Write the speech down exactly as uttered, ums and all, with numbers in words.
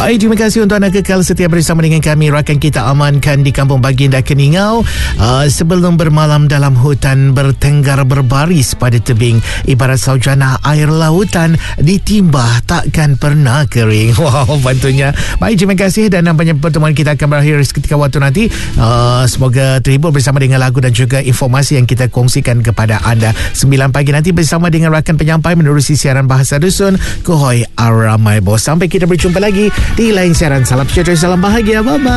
Baik, terima kasih untuk anda kekal setia bersama dengan kami. Rakan kita amankan di Kampung Baginda Keningau. Uh, sebelum bermalam dalam hutan bertenggar berbaris pada tebing, ibarat saujana air lautan ditimbah takkan pernah kering. Wow, bantunya. Baik, terima kasih dan nampaknya pertemuan kita akan berakhir seketika waktu nanti. Uh, semoga terhibur bersama dengan lagu dan juga informasi yang kita kongsikan kepada anda. Sembilan pagi nanti bersama dengan rakan penyampai menerusi siaran Bahasa Dusun, Kuhoi Aramai Bos. Sampai kita berjumpa lagi di lain siaran. Salam sejahtera, salam bahagia. Bye-bye.